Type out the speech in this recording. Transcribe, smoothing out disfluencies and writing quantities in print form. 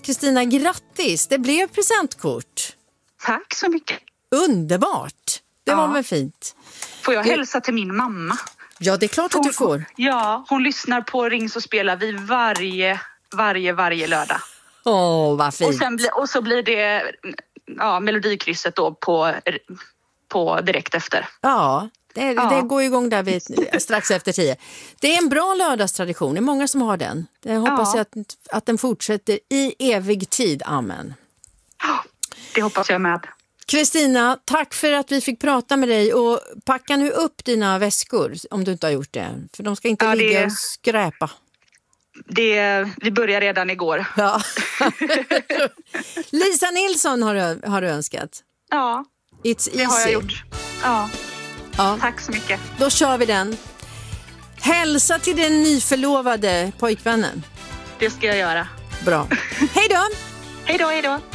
Kristina, grattis. Det blev presentkort. Tack så mycket. Underbart. Det var väl fint. Får jag hälsa till min mamma? Ja, det är klart att du får. Ja, hon lyssnar på Ring så spelar vi varje lördag. Vad fint. Och så blir det melodikrysset då på direkt efter. Ja, det går igång där strax efter 10. Det är en bra lördagstradition. Det är många som har den. Jag hoppas att den fortsätter i evig tid. Amen. Det hoppas jag med. Kristina, tack för att vi fick prata med dig, och packa nu upp dina väskor om du inte har gjort det. För de ska inte ligga och skräpa. Vi börjar redan igår. Ja. Lisa Nilsson har du önskat. Ja, It's det har jag easy. gjort. Ja. Tack så mycket. Då kör vi den. Hälsa till den nyförlovade pojkvännen. Det ska jag göra. Bra. Hej då! Hej då, hej då!